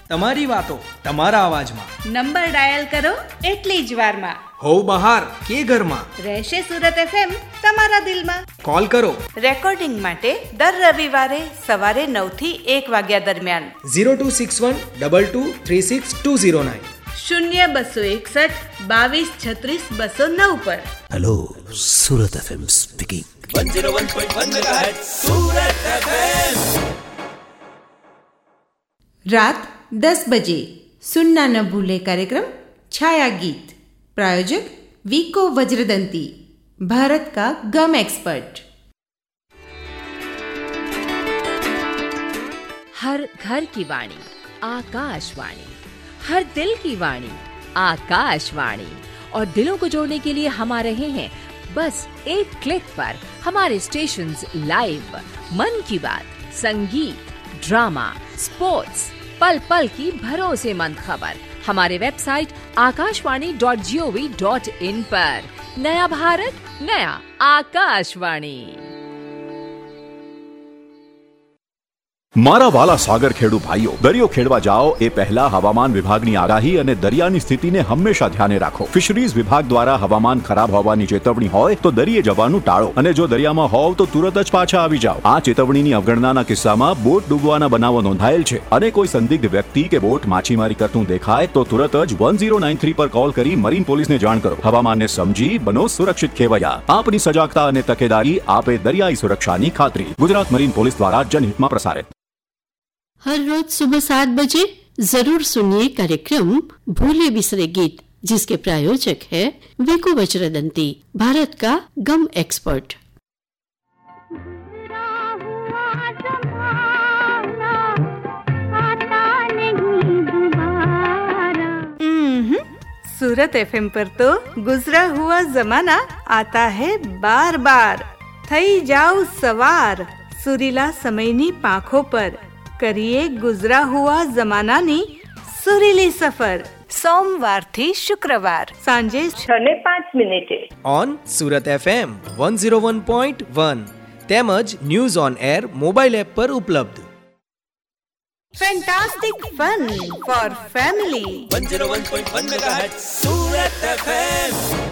તમારી વાતો તમારા અવાજમાં. નંબર ડાયલ કરો એટલી જ વારમાં. હોવ બહાર કે ઘરમાં, રહેશે સુરત FM તમારા દિલમાં. કોલ કરો રેકોર્ડિંગ માટે દર રવિવારે સવારે 9 થી 1 વાગ્યા દરમિયાન 026122362009 0261 2236 209 પર. Hello, Surat FM speaking. 101.1 megahertz Surat FM. रात 10 बजे सुनना न भूले कार्यक्रम छाया गीत. प्रायोजक वीको वज्रदंती, भारत का गम एक्सपर्ट. हर घर की वाणी आकाशवाणी, हर दिल की वाणी आकाशवाणी. और दिलों को जोड़ने के लिए हम आ रहे हैं बस एक क्लिक पर. हमारे स्टेशंस लाइव, मन की बात, संगीत, ड्रामा, स्पोर्ट्स, पल पल की भरोसेमंद खबर. हमारे वेबसाइट आकाशवाणी.gov.in पर. नया भारत, नया आकाशवाणी. મારા વાલા સાગર ખેડૂ ભાઈઓ, દરિયો ખેડવા જાઓ એ પહેલા હવામાન વિભાગની આગાહી અને દરિયાની સ્થિતિને હંમેશા ધ્યાને રાખો. ફિશરીઝ વિભાગ દ્વારા હવામાન ખરાબ હોવાની ચેતવણી હોય તો દરિયે જવાનું ટાળો, અને જો દરિયામાં હોવ તો તુરત જ પાછા આવી જાઓ. આ ચેતવણીની અવગણનાના કિસ્સામાં બોટ ડૂબવાના બનાવો નોંધાયેલ છે, અને કોઈ સંદિગ્ધ વ્યક્તિ કે બોટ માછીમારી કરતું દેખાય તો તુરત જ 1093 પર કોલ કરી મરીન પોલીસને જાણ કરો. હવામાનને સમજી બનો સુરક્ષિત ખેવૈયા. આપની સજાગતા અને તકેદારી આપે દરિયાઈ સુરક્ષાની ખાતરી. ગુજરાત મરીન પોલીસ દ્વારા જનહિતમાં પ્રસારિત. हर रोज सुबह 7 बजे जरूर सुनिए कार्यक्रम भूले बिसरे गीत, जिसके प्रायोजक है वीको वज्रदंती, भारत का गम एक्सपर्ट. सूरत FM पर तो गुजरा हुआ जमाना आता है बार बार. થઈ જાઓ સવાર સુરીલા સમયની પાંખો પર. કરીએ ગુજરા હુઆ જમાનાની સુરીલી સફર. સોમવારથી શુક્રવાર સાંજે 6:05 ઓન સુરત FM 101.1 તેમજ news on air mobile app પર ઉપલબ્ધ. Fantastic fun four family. 101.1 megahertz Surat FM.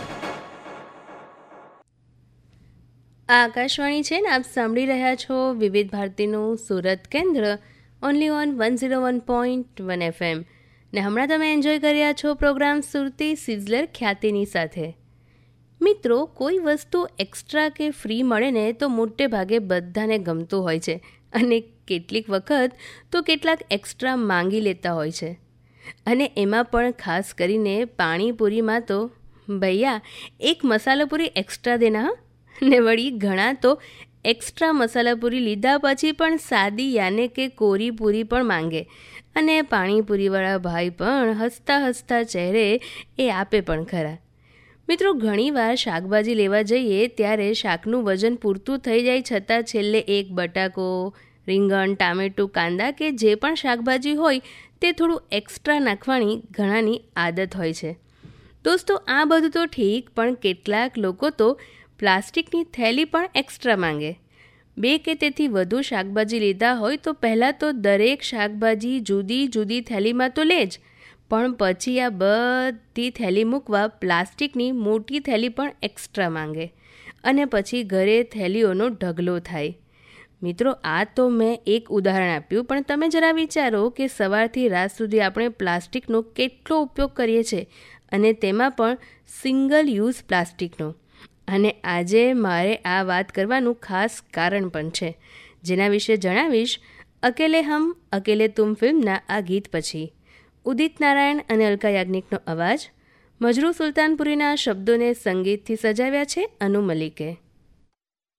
Akashvani છે ને, આપ સાંભળી રહ્યા છો વિવિધ ભારતીનું સુરત કેન્દ્ર ઓનલી ઓન 101.1 FM. ને હમણાં તમે એન્જોય કર્યા છો પ્રોગ્રામ સુરતી સિઝલર ખ્યાતિની સાથે. મિત્રો, કોઈ વસ્તુ એક્સ્ટ્રા કે ફ્રી મળે ને તો મોટે ભાગે બધાને ગમતું હોય છે, અને કેટલીક વખત તો કેટલાક એક્સ્ટ્રા માંગી લેતા હોય છે. અને એમાં પણ ખાસ કરીને પાણીપુરીમાં તો ભૈયા એક મસાલાપુરી એક્સ્ટ્રા દેના. ને વળી ઘણા તો એક્સ્ટ્રા મસાલાપુરી લીધા પછી પણ સાદી યાને કે કોરી પૂરી પણ માંગે, અને પાણીપુરીવાળા ભાઈ પણ હસતા હસતા ચહેરે એ આપે પણ ખરા. મિત્રો, ઘણીવાર શાકભાજી લેવા જઈએ ત્યારે શાકનું વજન પૂરતું થઈ જાય છતાં છેલ્લે એક બટાકો, રીંગણ, ટામેટું, કાંદા કે જે પણ શાકભાજી હોય તે થોડું એક્સ્ટ્રા નાખવાની ઘણાની આદત હોય છે. દોસ્તો, આ બધું તો ઠીક, પણ કેટલાક લોકો તો પ્લાસ્ટિકની થેલી પણ એક્સ્ટ્રા માંગે. 2 કે તેથી વધુ શાકભાજી લીધા હોય તો પહેલાં તો દરેક શાકભાજી જુદી જુદી થેલીમાં તો લે જ, પણ પછી આ બધી થેલી મૂકવા પ્લાસ્ટિકની મોટી થેલી પણ એક્સ્ટ્રા માંગે, અને પછી ઘરે થેલીઓનો ઢગલો થાય. મિત્રો, આ તો મેં એક ઉદાહરણ આપ્યું, પણ તમે જરા વિચારો કે સવારથી રાત સુધી આપણે પ્લાસ્ટિકનો કેટલો ઉપયોગ કરીએ છીએ, અને તેમાં પણ સિંગલ યુઝ પ્લાસ્ટિકનો. અને આજે મારે આ વાત કરવાનું ખાસ કારણ પણ છે, જેના વિશે જણાવીશ અકેલે હમ અકેલે તુમ ફિલ્મના આ ગીત પછી. ઉદિત નારાયણ અને અલકા યાજ્ઞિકનો અવાજ, મજરૂ સુલતાનપુરીના શબ્દોને સંગીતથી સજાવ્યા છે અનુ મલિકે.